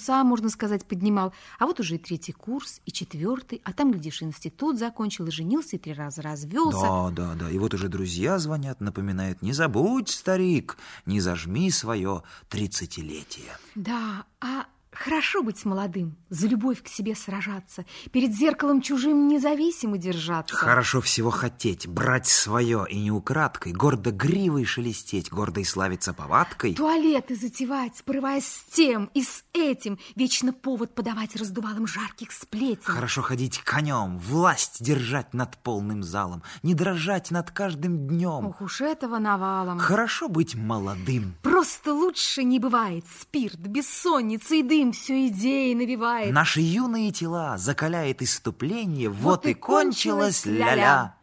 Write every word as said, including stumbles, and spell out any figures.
паруса, можно сказать, поднимал. А вот уже и третий курс, и четвертый, а там, глядишь, институт закончил, и женился, и три раза развелся. Да, да, да, и вот уже друзья звонят, напоминают: не забудь, старик, не зажми свое тридцатилетие. Да, а хорошо быть молодым, за любовь к себе сражаться, перед зеркалом чужим независимо держаться. Хорошо всего хотеть, брать свое и не украдкой, гордо гривой шелестеть, гордо и славиться повадкой. Туалеты затевать, порываясь с тем и с этим, вечно повод подавать раздувалым жарких сплетен. Хорошо ходить конем, власть держать над полным залом, не дрожать над каждым днем. Ох уж этого навалом. Хорошо быть молодым. Просто лучше не бывает. Спирт, бессонница и дым все идеи навевает. Наши юные тела закаляет иступление, вот, Вот и и кончилась кончилась ля-ля. ля-ля.